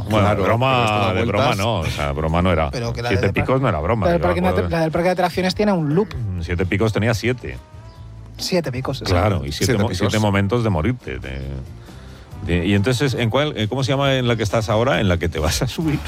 Bueno, claro, de broma no, o sea, broma no era. Pero que la 7 picos no era broma. La del parque de atracciones tiene un loop. 7 picos tenía 7. 7 picos. Claro, y 7 momentos de morirte. Y entonces, ¿cómo se llama en la que estás ahora? En la que te vas a subir.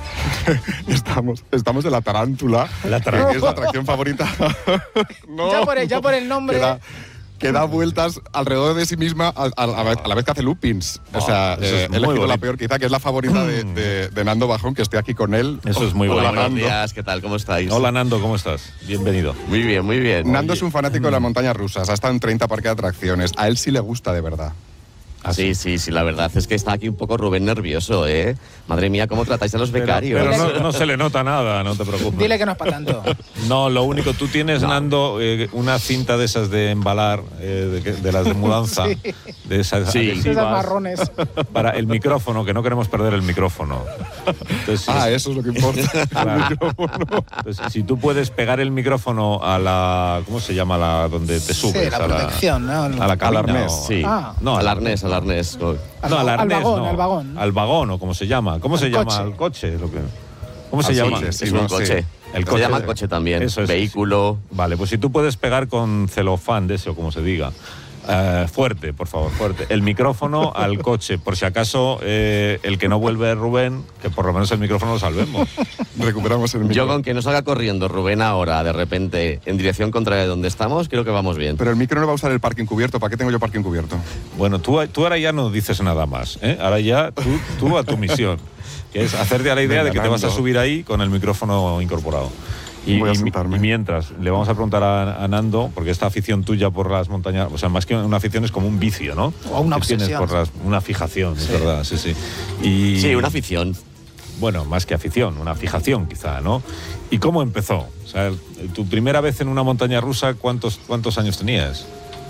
Estamos en la tarántula. La tarántula. Que es la atracción favorita. No, ya por el nombre. Que da vueltas alrededor de sí misma a la vez que hace loopings. O sea, he elegido la peor quizá, que es la favorita de Nando Bajón, que estoy aquí con él. Eso es muy bueno. Buenos días, ¿qué tal? ¿Cómo estáis? Hola Nando, ¿cómo estás? Bienvenido. Muy bien, muy bien. Nando es un fanático de las montañas rusas, ha estado en 30 parques de atracciones. A él sí le gusta de verdad. Sí, la verdad es que está aquí un poco Rubén nervioso, ¿eh? Madre mía, ¿cómo tratáis a los becarios? Pero no se le nota nada, no te preocupes. Dile que no es para tanto. No, lo único, tú tienes, Nando, una cinta de esas de embalar, de las de mudanza, sí. de esas Esas marrones. Para el micrófono, que no queremos perder el micrófono. Entonces, eso es lo que importa. Claro. Entonces, si tú puedes pegar el micrófono a la, ¿cómo se llama? Donde te subes. Sí, la protección, ¿no? A la cabina. Al arnés. Sí. No, al arnés. No, al arnés, al vagón. Al vagón, o como se llama. ¿Cómo se llama? Al coche. ¿Cómo se llama? Es un coche. El coche. Se llama coche también. Eso es. Vehículo. Vale, pues si tú puedes pegar con celofán de ese, o como se diga. Fuerte, por favor, fuerte. El micrófono al coche, por si acaso el que no vuelve Rubén, que por lo menos el micrófono lo salvemos. Recuperamos el micro. Yo con que nos haga corriendo Rubén ahora, de repente, en dirección contraria de donde estamos, creo que vamos bien. Pero el micro no va a usar el parking cubierto. ¿Para qué tengo yo parking cubierto? Bueno, tú ahora ya no dices nada más, ¿eh? Ahora ya tú a tu misión, que es hacerte a la idea de que te vas a subir ahí con el micrófono incorporado. Y mientras, le vamos a preguntar a Nando, porque esta afición tuya por las montañas, o sea, más que una afición es como un vicio, ¿no? O una obsesión. Tienes una fijación, es verdad, sí. Sí, una afición. Bueno, más que afición, una fijación quizá, ¿no? ¿Y cómo empezó? O sea, tu primera vez en una montaña rusa, ¿cuántos años tenías?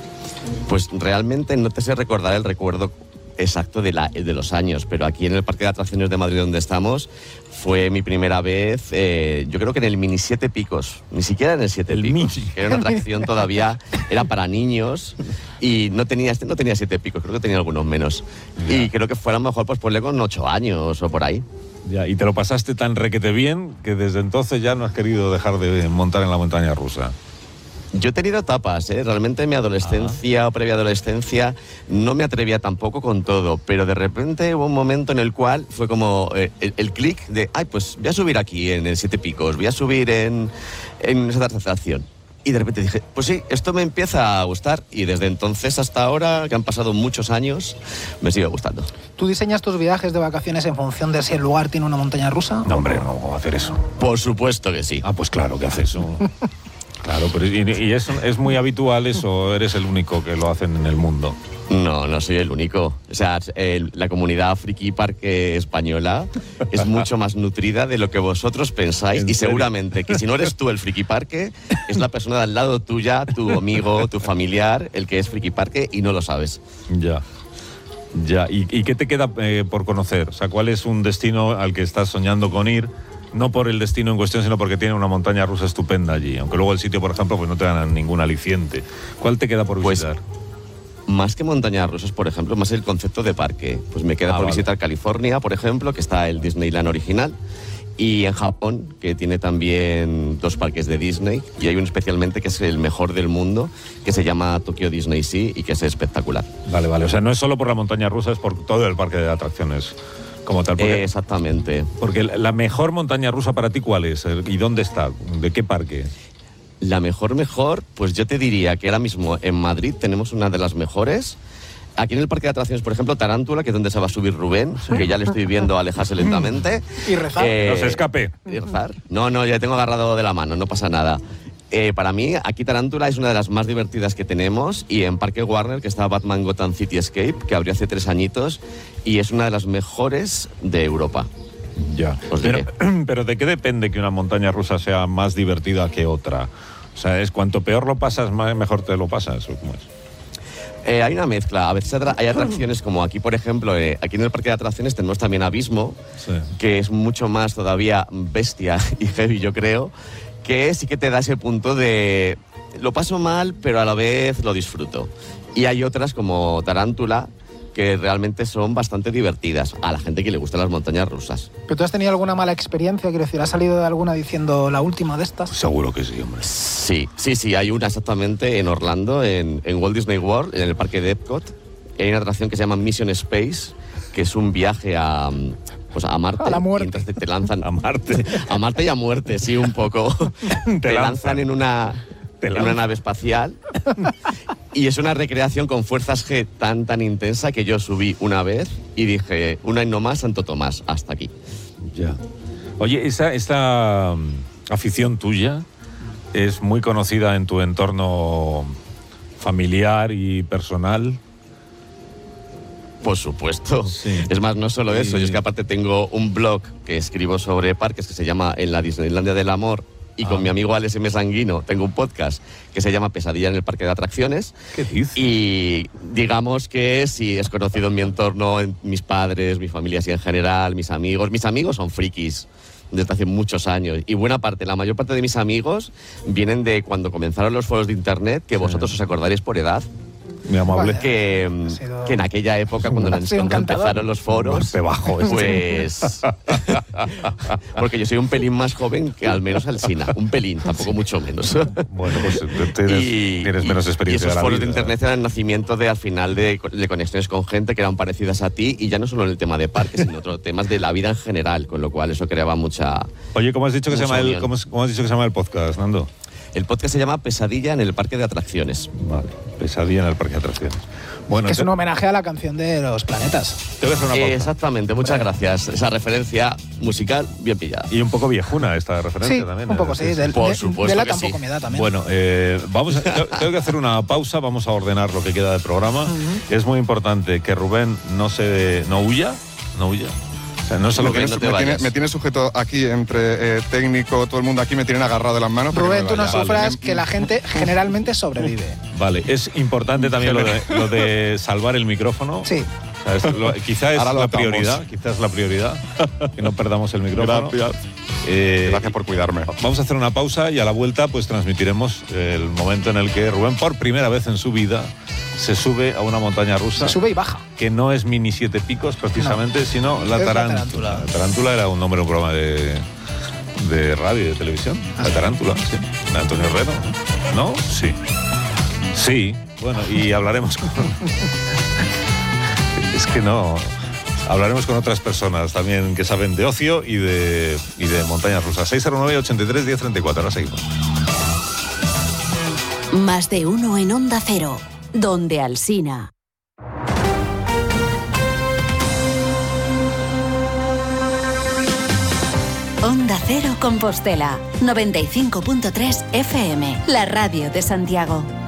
Pues realmente no te sé recordar el recuerdo exacto de los años, pero aquí en el Parque de Atracciones de Madrid donde estamos fue mi primera vez, yo creo que en el Mini 7 Picos, ni siquiera en el 7 Picos, que era una atracción todavía, era para niños y no tenía 7 picos, creo que tenía algunos menos. Ya. Y creo que fue a lo mejor pues ponle con 8 años o por ahí. Ya, y te lo pasaste tan requete bien que desde entonces ya no has querido dejar de montar en la montaña rusa. Yo he tenido etapas, realmente en mi adolescencia o previa adolescencia no me atrevía tampoco con todo, pero de repente hubo un momento en el cual fue como el clic de, pues voy a subir aquí en el 7 Picos, voy a subir en esa atracción. Y de repente dije, pues sí, esto me empieza a gustar y desde entonces hasta ahora, que han pasado muchos años, me sigue gustando. ¿Tú diseñas tus viajes de vacaciones en función de si el lugar tiene una montaña rusa? No, hombre, no voy a hacer eso. Por supuesto que sí. Pues claro que hace eso. Claro, pero ¿y es muy habitual eso? ¿Eres el único que lo hacen en el mundo? No soy el único. O sea, la comunidad friki parque española es mucho más nutrida de lo que vosotros pensáis y seguramente que si no eres tú el friki parque, es la persona de al lado tuya, tu amigo, tu familiar, el que es friki parque y no lo sabes. Ya. ¿Y qué te queda por conocer? O sea, ¿cuál es un destino al que estás soñando con ir? No por el destino en cuestión, sino porque tiene una montaña rusa estupenda allí. Aunque luego el sitio, por ejemplo, pues no te dan ningún aliciente. ¿Cuál te queda por visitar? Más que montañas rusas, por ejemplo, más el concepto de parque. Pues me queda por visitar California, por ejemplo, que está el Disneyland original. Y en Japón, que tiene también 2 parques de Disney. Y hay uno especialmente que es el mejor del mundo, que se llama Tokyo Disney Sea y que es espectacular. Vale. O sea, no es solo por la montaña rusa, es por todo el parque de atracciones. Como tal, exactamente. Porque la mejor montaña rusa para ti, ¿cuál es? ¿Y dónde está? ¿De qué parque? La mejor, pues yo te diría que ahora mismo en Madrid tenemos una de las mejores. Aquí en el parque de atracciones, por ejemplo, Tarántula, que es donde se va a subir Rubén, que ya le estoy viendo alejarse lentamente. Y rezar. No se escape. ¿Y rezar? No, ya tengo agarrado de la mano, no pasa nada. Para mí, aquí Tarántula es una de las más divertidas que tenemos y en Parque Warner, que está Batman Gotham City Escape, que abrió hace 3 añitos y es una de las mejores de Europa. Ya. Pero ¿de qué depende que una montaña rusa sea más divertida que otra? O sea, ¿es cuanto peor lo pasas, mejor te lo pasas? ¿O cómo es? Hay una mezcla. A veces hay atracciones como aquí, por ejemplo, aquí en el parque de atracciones tenemos también Abismo, que es mucho más todavía bestia y heavy, yo creo, que sí que te da ese punto de lo paso mal, pero a la vez lo disfruto. Y hay otras como Tarántula, que realmente son bastante divertidas a la gente que le gustan las montañas rusas. ¿Pero tú has tenido alguna mala experiencia? Quiero decir, ¿has salido de alguna diciendo la última de estas? Seguro que sí, hombre. Sí, hay una exactamente en Orlando, en Walt Disney World, en el parque de Epcot. Hay una atracción que se llama Mission Space, que es un viaje a Marte. A la muerte. Y entonces te lanzan a Marte. A Marte y a muerte, sí, un poco. te lanzan en una nave espacial y es una recreación con fuerzas G tan intensa que yo subí una vez y dije, una y no más, Santo Tomás, hasta aquí. Ya. Oye, esta afición tuya es muy conocida en tu entorno familiar y personal. Por supuesto. Sí. Es más, no solo eso, yo es que aparte tengo un blog que escribo sobre parques que se llama En la Disneylandia del Amor, y con mi amigo Alex M. Sanguino tengo un podcast que se llama Pesadilla en el Parque de Atracciones. ¿Qué dices? Y digamos que sí, es conocido en mi entorno, en mis padres, mi familia así en general, mis amigos. Mis amigos son frikis desde hace muchos años, y la mayor parte de mis amigos vienen de cuando comenzaron los foros de internet, que vosotros os acordaréis por edad. Muy amable. Vale. Que en aquella época, cuando empezaron los foros, pues... porque yo soy un pelín más joven que al menos Alsina. Un pelín, tampoco mucho menos. Bueno, pues tienes menos experiencia. Y esos foros de internet eran el nacimiento al final de conexiones con gente que eran parecidas a ti, y ya no solo en el tema de parques, sino otros temas de la vida en general, con lo cual eso creaba mucha... Oye, ¿cómo has dicho que se llama el podcast, Nando? El podcast se llama Pesadilla en el Parque de Atracciones. Vale, Pesadilla en el Parque de Atracciones. Bueno, que es un homenaje a la canción de Los Planetas. Te voy a hacer una pausa. Exactamente, muchas gracias. Esa referencia musical bien pillada. Y un poco viejuna esta referencia sí, también. Un poco, sí. Por supuesto la que tampoco sí. me da también. Bueno, tengo que hacer una pausa, vamos a ordenar lo que queda del programa. Es muy importante que Rubén no huya. O sea, no sé lo que me tiene sujeto aquí entre técnico, todo el mundo aquí me tienen agarrado de las manos. Rubén, tú no sufras, que la gente generalmente sobrevive. Vale, es importante también lo de salvar el micrófono. Sí. O sea, quizá es la prioridad, que no perdamos el micrófono. Gracias por cuidarme. Vamos a hacer una pausa y a la vuelta pues transmitiremos el momento en el que Rubén, por primera vez en su vida, se sube a una montaña rusa. Se sube y baja. Que no es Mini Siete Picos precisamente, sino la Tarántula. La Tarántula era un nombre de un programa de radio y de televisión. La Tarántula, sí. De Antonio Herrero. ¿No? Sí. Sí. Bueno, y hablaremos con... Es que no... Hablaremos con otras personas también que saben de ocio y de montañas rusas. 609-83-1034. Ahora seguimos. Más de uno en Onda Cero. Donde Alsina. Onda Cero Compostela, 95.3 FM, la radio de Santiago.